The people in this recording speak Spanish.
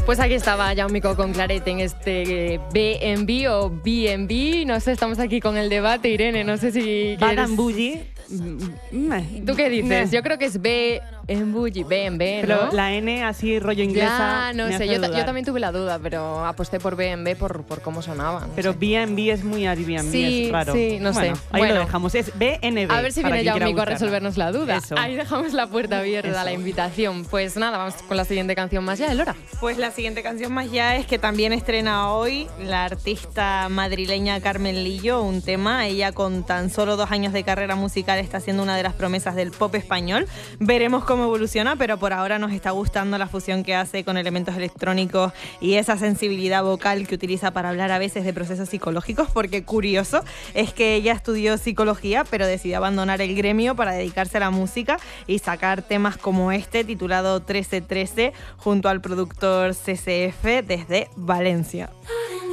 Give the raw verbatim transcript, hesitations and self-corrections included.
Pues aquí estaba Jaumico con Claret en este B and B o B and B. No sé, estamos aquí con el debate, Irene. No sé si Bad quieres... and Bougie. ¿Tú qué dices? Yo creo que es B en Bougie, B en B, ¿no? Pero la N así rollo inglesa. Ya, no me sé, hace yo, ta- dudar. yo también tuve la duda, pero aposté por B en B por, por cómo sonaban. Pero B and B es muy Airbnb, Sí, es raro. sí, no bueno, sé. Ahí Bueno. lo dejamos. Es B N B. A ver si para viene quien quiera Jaumico a buscarla. resolvernos la duda. Eso. Ahí dejamos la puerta abierta Eso. a la invitación. Pues nada, vamos con la siguiente canción más ya, Elora. Pues la siguiente canción más ya es que también estrena hoy la artista madrileña Carmen Lillo, un tema. Ella con tan solo dos años de carrera musical está siendo una de las promesas del pop español. Veremos cómo evoluciona, pero por ahora nos está gustando la fusión que hace con elementos electrónicos y esa sensibilidad vocal que utiliza para hablar a veces de procesos psicológicos, porque curioso es que ella estudió psicología, pero decidió abandonar el gremio para dedicarse a la música y sacar temas como este, titulado trece trece, junto al productor C C F desde Valencia.